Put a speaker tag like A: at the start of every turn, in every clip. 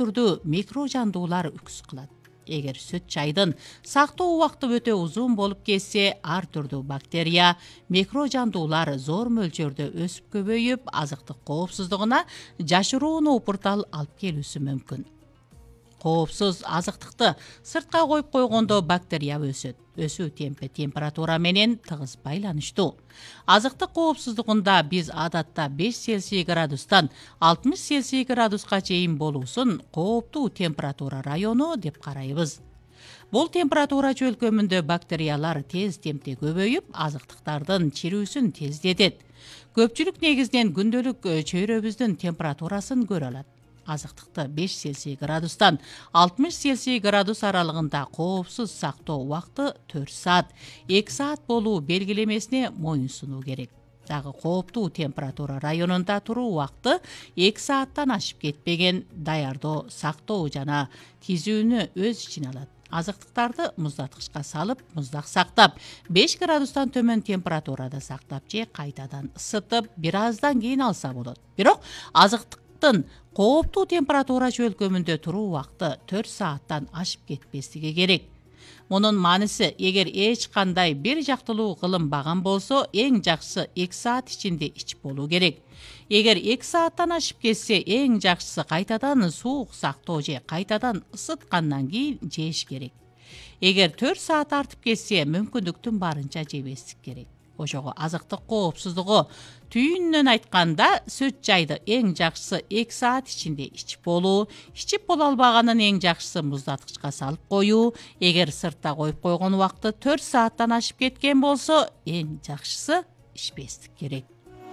A: түрдүү микро жандуулар үкс кылат. Эгер сүт чайдын сактоо убакыты өтө узун болуп кетсе, ар түрдүү бактерия, микро жандуулар зор мөлчөрдө өсүп көбөйүп, азыктык коопсуздугуна жашыруун опуртал алып келүүсү мүмкүн. Коопсуз азыктыкты сыртка коюп койгондо бактерия өсөт. Өсүү темпи температура менен тыгыз байланыштуу. Азыктык коопсуздугунда биз адатта 5 Цельсий градустан 60 Цельсий градуска чейин болуусун кооптуу температура району деп карайбыз. Бул температура чөлкөмүндө бактериялар тез темпте көбөйүп, азыктыктардын чирүүсүн тездетет. Көпчүлүк негизинен күндөлүк чөйрөбүздүн температурасын көрө алат. Азыктыкты 5 Цельсий градустан 60 Цельсий градус аралыгында коопсуз сактоо убакыты 4 саат, 2 саат болуу белгилемесине моюн сунуу керек. Дагы кооптуу температура районунда туруу убакыты 2 сааттан ашып кетпеген, даярдоо, сактоо жана тизүүнү өз ичине алат. Азыктыктарды муздаткычка салып, муздак сактап, 5 градустан төмөн температурада сактап же кайтадан ысытып, бир аздан кийин алса болот. Бирок азыктыктын кооптуу температура чөлкөмүндө туруу убакыты 4 сааттан ашып кетпестиги керек. Мунун мааниси, эгер эч кандай бир жактылуу кылынбаган болсо, эң жакшысы 2 саат ичинде ичип болуу керек. Эгер 2 сааттан ашып кетсе, эң жакшысы кайтадан суук сактоо же кайтадан ысыткандан кийин жеш керек. Эгер 4 саат артып кетсе, мүмкүндүктүн барынча жебестик керек. Ошого азыктык коопсуздугу түйүнүнөн айтканда, сүт чайды эң жакшысы 2 саат ичинде ичип болуу, ичип боло албаганын эң жакшысы муздаткычка салып коюу, эгер сыртта коюп койгон убакыты 4 сааттан ашып кеткен болсо, эң жакшысы ичпестик керек.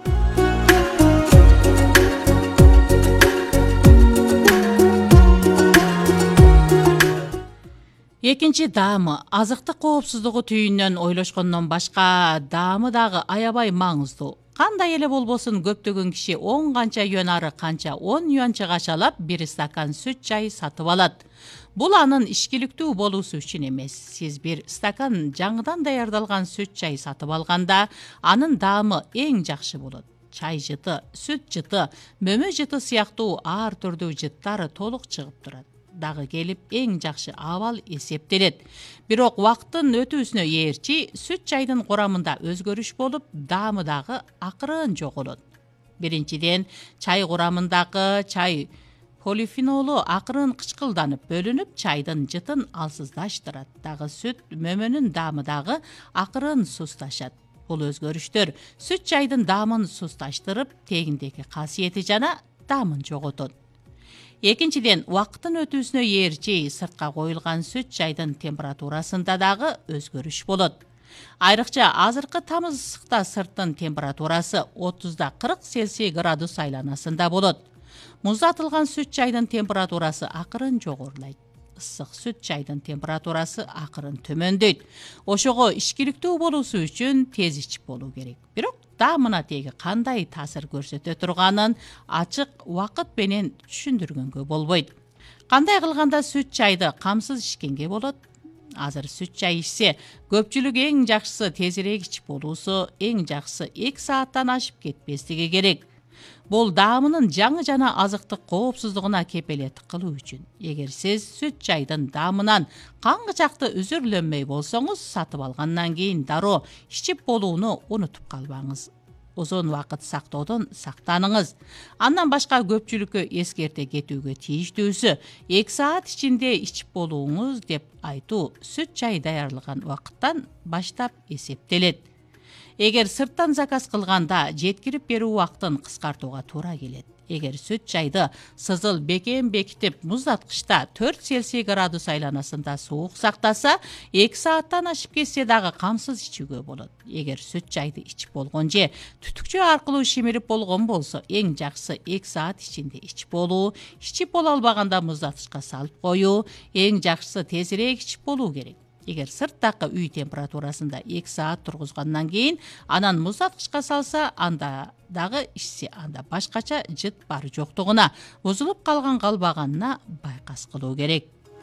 A: Экинчи даамы. Азыктык коопсуздугу түйүнүнөн ойлошкондон башка даамы дагы аябай маңыздуу. Кандай эле болбосун, көптөгөн киши 10 канча юан ары канча 10 юан чыгашалап 1 стакан сүт чай сатып алат. Бул анын ишкиликтүү болуусу үчүн эмес. Сиз 1 стакан жаңыдан даярдалган сүт чай сатып алганда, анын даамы эң жакшы болот. Чай жыты, сүт жыты, мөмө жыты сыяктуу ар түрдүү жыттары толук чыгып турат. Дагы келип эң жакшы абал эсептелет. Бирок убакыттын өтүүсүнө ээрчи сүт чайдын курамында өзгөрүш болуп, даамы дагы акырын жоголот. Биринчиден, чай курамындагы чай полифенолу акырын кычкылданып бөлүнүп, чайдын жытын алсыздаштырат. Дагы сүт мөмөнүн даамы дагы акырын сусташат. Бул өзгөрүштөр сүт чайдын даамын сусташтырып, тегиндеги касиети жана даамын жоготот. Экинчиден, убакыттын өтүүсүнө ээрчи сыртка коюлган сүт чайдын температурасында дагы өзгөрүш болот. Айрыкча азыркы тамыз ысыкта сырттын температурасы 30-40 Цельсий градус айланасында болот. Муздатылган сүт чайдын температурасы акырын жогорулайт. Ысык сүт чайдын температурасы акырын төмөндөйт. Ошого ишкиликтүү болуусу үчүн тез ичип болуу керек. Бирок даамына теги кандай таасир көрсөтө турганын ачык убакыт менен түшүндүргөнгө болбойт. Кандай кылганда сүт чайды камсыз ичкенге болот? Азыр сүт чай ичсе, көпчүлүк эң жакшысы тезирээк ичип болуусу, эң жакшысы 2 сааттан ашып кетпестиги керек. Бул даамынын жаңы жана азыктык коопсуздугуна кепелеттик кылуу үчүн. Эгер сиз сүт чайдын даамынан каңгычакты үзүрлөнмөй болсоңуз, сатып алгандан кийин дароо ичип болууну унутуп калбаңыз. Узун убакыт сактоодон сактаныңыз. Андан башка көпчүлүккө эскерте кетүүгө тийиштүүсү 2 саат ичинде ичип болууңуз деп айтуу сүт чай даярлаган убакыттан баштап эсептелет. Эгер сырттан заказ кылганда жеткирип берүү убактын кыскартууга туура келет. Эгер сүт чайды сызыл бекем бекитип муздаткычта 4 Цельсий градус айланасында суук сактаса, 2 сааттан ашып кетсе дагы камсыз ичүүгө болот. Эгер сүт чайды ичип болгон же түтүкчө аркылуу шимирип болгон болсо, эң жакшысы 2 саат ичинде ичип болуу, ичип боло албаганда муздаткычка салып коюу, эң жакшысы тезирээк ичип болуу керек. Эгер сырттагы үй температурасында 2 саат тургузгандан кийин анан муздаткычка салса, анда дагы ичсе, анда башкача жыт бар жоктугуна, бузулуп калган калбаганына байкас кылуу керек.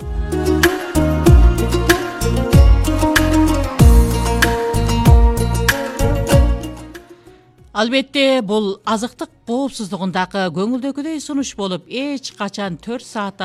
A: Албетте, бул азыктык коопсуздугундагы көңүлдөгүдөй сунуш болуп, эч качан 4 сааттан